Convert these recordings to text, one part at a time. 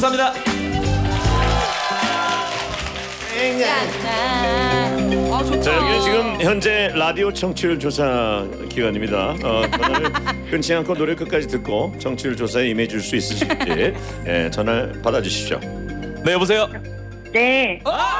감사합니다. 자, 여기는 지금 현재 라디오 청취율 조사 기간입니다. 전화를 끊지 않고 노래 끝까지 듣고 청취율 조사에 임해줄 수 있으실지 전화를 받아주십시오. 네, 여보세요. 네.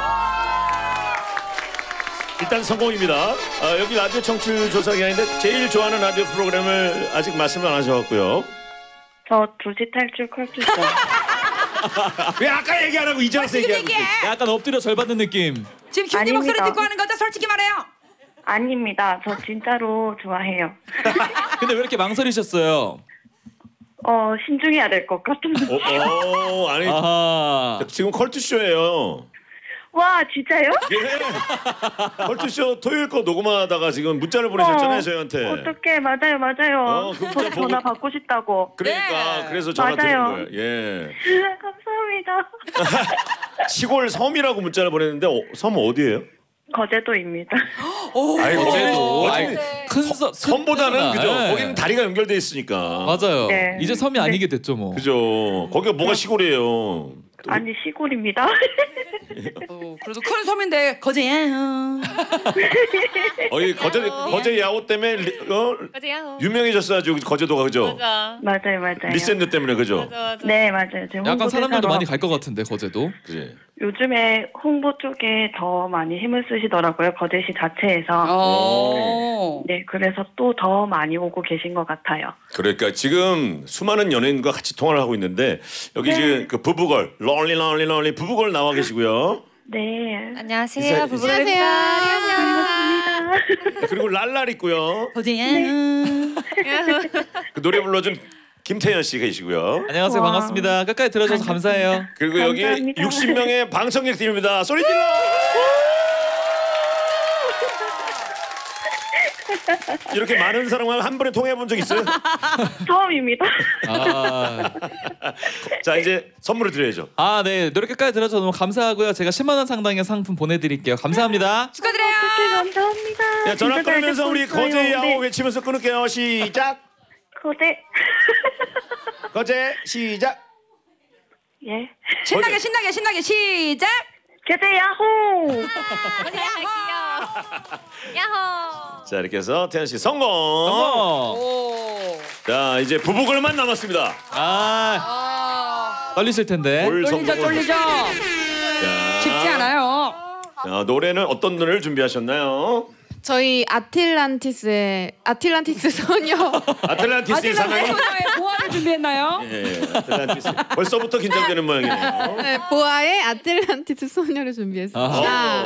일단 성공입니다. 여기 라디오 청취율 조사 기간인데 제일 좋아하는 라디오 프로그램을 아직 말씀을 안 하셔갖고요. 저 2시 탈출 컬투쇼. 왜 아까 얘기 안 하고 이제 와서 얘기하고 있지? 약간 엎드려 절 받는 느낌. 지금 휴지 아닙니다. 목소리 듣고 하는 거죠? 솔직히 말해요. 아닙니다. 저 진짜로 좋아해요. 근데 왜 이렇게 망설이셨어요? 신중해야 될 것 같아요. 아니 아하. 지금 컬투쇼예요. 와, 진짜요? 예. 컬투쇼 토요일 거 녹음하다가 지금 문자를 보내셨잖아요, 저희한테. 어떡해. 맞아요. 그 문자 저 전화 받고 싶다고. 그러니까 그래서 전화 맞아요. 드린 거예요. 예. 감사합니다. 시골 섬이라고 문자를 보냈는데 섬 어디예요? 거제도입니다. 거제도. 네. 큰 섬보다는 그죠. 네. 거기는 다리가 연결돼 있으니까. 맞아요. 네. 이제 섬이 아니게 됐죠 뭐. 그죠. 거기가 뭐가 시골이에요. 아니, 시골입니다. 그래도 큰 섬인데 거제야. 거제 야호 때문에 유명해졌어야죠. 거제도가 그죠. 맞아요. 리센드 때문에 그죠. 네, 맞아요. 제 약간 사람들도 홍보대사로 많이 갈 것 같은데 거제도. 그래. 요즘에 홍보 쪽에 더 많이 힘을 쓰시더라고요. 거제시 자체에서. 네, 그래서 또 더 많이 오고 계신 것 같아요. 그러니까 지금 수많은 연예인과 같이 통화를 하고 있는데 여기 지금 그 부부걸 롤리 부부걸 나와 계시고요. 네. 안녕하세요. 반갑습니다. 그리고 랄랄 있고요. 거제야. 그 노래 불러준 김태현 씨가 계시고요. 안녕하세요. 와. 반갑습니다. 끝까지 들어줘서 감사해요. 그리고 감사합니다. 여기 60명의 방청객 팀입니다. 소리 질러! 이렇게 많은 사람과 한 번에 통화해 본 적 있어요? 처음입니다. 자, 이제 선물을 드려야죠. 네. 노래 끝까지 들어줘서 너무 감사하고요. 제가 10만 원 상당의 상품 보내드릴게요. 감사합니다. 축하드려요. 감사합니다. 야, 전화 진짜 잘 끊으면서 듣고 우리 있어요. 거제 야호 네. 외치면서 끊을게요. 시작. 거제. 거제 시작. 예. 신나게 시작. 거제 야호. 야호. 자, 이렇게 해서 태현 씨 성공. 자, 이제 부부걸만 남았습니다. 떨리실 텐데. 쫄리죠. 자, 쉽지 않아요. 자, 노래는 어떤 노래를 준비하셨나요? 저희 아틀란티스 소녀. 아틀란티스의 사나이. 소녀의 보아를 준비했나요? 예, 아틀란티스. 벌써부터 긴장되는 모양이네요. 네, 보아의 아틀란티스 소녀를 준비했습니다.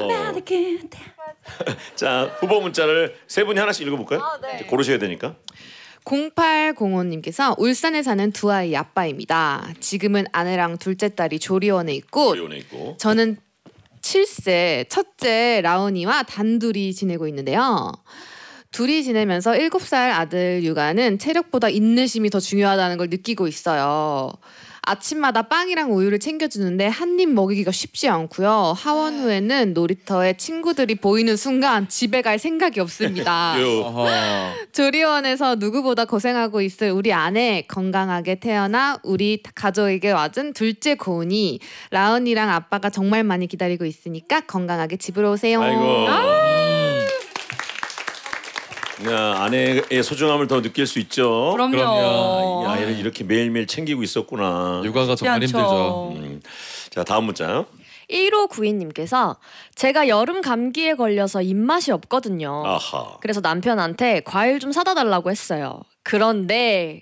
자, 후보 문자를 세 분이 하나씩 읽어볼까요? 이제 고르셔야 되니까. 0805님께서 울산에 사는 두 아이 아빠입니다. 지금은 아내랑 둘째 딸이 조리원에 있고 조리원에 있고. 저는 7세 첫째 라온이와 단둘이 지내고 있는데요. 둘이 지내면서 7살 아들 육아는 체력보다 인내심이 더 중요하다는 걸 느끼고 있어요. 아침마다 빵이랑 우유를 챙겨주는데 한 입 먹이기가 쉽지 않고요. 하원 후에는 놀이터에 친구들이 보이는 순간 집에 갈 생각이 없습니다. 조리원에서 누구보다 고생하고 있을 우리 아내, 건강하게 태어나 우리 가족에게 와준 둘째 고은이 라은이랑 아빠가 정말 많이 기다리고 있으니까 건강하게 집으로 오세요. 아이고. 야, 아내의 소중함을 더 느낄 수 있죠. 그럼요. 이 아이를 이렇게 매일매일 챙기고 있었구나. 육아가 정말 힘들죠. 자, 다음 문자요. 1592님께서 제가 여름 감기에 걸려서 입맛이 없거든요. 아하. 그래서 남편한테 과일 좀 사다 달라고 했어요. 그런데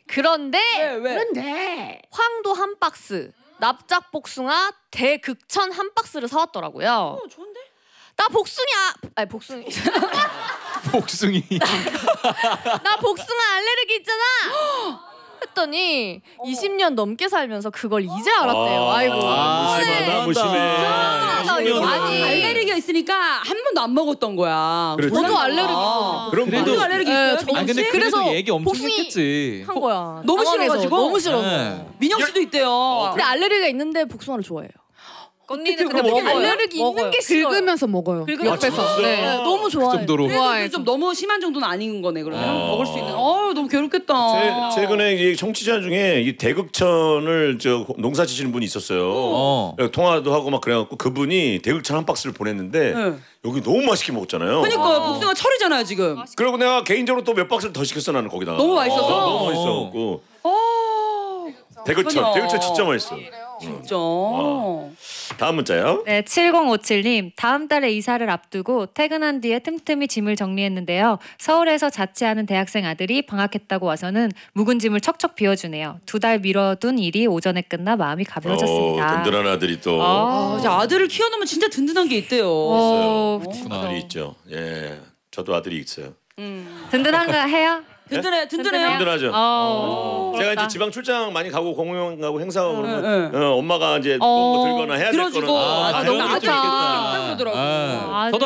왜? 황도 한 박스, 납작 복숭아 대극천 한 박스를 사왔더라고요. 좋은데? 나 복숭이 복숭이. 나 복숭아 알레르기 있잖아. 했더니 20년 넘게 살면서 그걸 이제 알았대요. 아이고. 무심하다, 무심해. 아니 알레르기가 있으니까 한 번도 안 먹었던 거야. 그렇지. 저도 알레르기 그럼 그래도 알레르기 있어요? 근데 그래서 그래도 얘기 엄청 복숭이 했겠지. 한 거야. 너무 당황해서. 싫어가지고? 너무 싫어서. 네. 민영 씨도 있대요. 근데 알레르기가 있는데 복숭아를 좋아해요. 언니는 그거 근데 먹어요? 알레르기 있는 게 싫어요. 긁으면서 먹어요. 긁으면서 옆에서. 진짜? 네. 너무 좋아요. 정도로. 그래도 좀 너무 심한 정도는 아닌 거네 그러면 먹을 수 있는. 너무 제, 괴롭겠다. 최근에 이 청취자 중에 이 대극천을 농사 지시는 분이 있었어요. 통화도 하고 막 그래갖고 그분이 대극천 한 박스를 보냈는데 네. 여기 너무 맛있게 먹었잖아요. 그러니까 복숭아 철이잖아요 지금. 그리고 내가 개인적으로 또 몇 박스를 더 시켰어 나는 거기다가. 너무 맛있어서? 너무 맛있어갖고. 대극천 진짜 맛있어. 진짜. 다음 문자요. 네, 7057님. 다음 달에 이사를 앞두고 퇴근한 뒤에 틈틈이 짐을 정리했는데요. 서울에서 자취하는 대학생 아들이 방학했다고 와서는 묵은 짐을 척척 비워주네요. 2달 미뤄둔 일이 오전에 끝나 마음이 가벼워졌습니다. 든든한 아들이 또 이제 아들을 키워놓으면 진짜 든든한 게 있대요. 아들이 있죠. 예, 저도 아들이 있어요. 든든한가 해요? 든든해요. 든든하죠. 제가 이제 부럽다. 지방 출장 많이 가고 공연 가고 행사 가고 그러면 네. 엄마가 이제 뭐 들거나 해야 될 들어주고. 거는 너무 그런 게 아들이 좀 있겠다. 그러더라고. 저도